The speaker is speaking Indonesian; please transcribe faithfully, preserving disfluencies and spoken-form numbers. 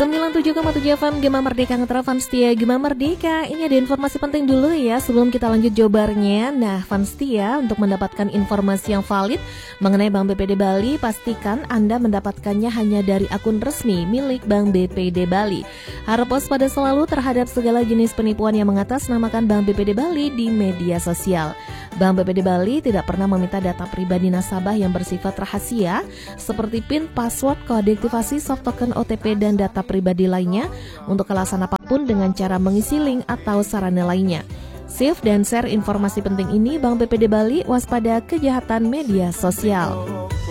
sembilan puluh tujuh koma tujuh F M Gema Merdeka Ngetra Fans Setia Gema Merdeka. Ini ada informasi penting dulu ya sebelum kita lanjut jawabannya. Nah, Fans Setia, untuk mendapatkan informasi yang valid mengenai Bank B P D Bali, pastikan Anda mendapatkannya hanya dari akun resmi milik Bank B P D Bali. Harap waspada selalu terhadap segala jenis penipuan yang mengatasnamakan Bank B P D Bali di media sosial. Bank B P D Bali tidak pernah meminta data pribadi nasabah yang bersifat rahasia seperti PIN, password, kode aktivasi, soft token, O T P, dan data pribadi lainnya untuk alasan apapun dengan cara mengisi link atau sarana lainnya. Save dan share informasi penting ini. Bank B P D Bali, waspada kejahatan media sosial.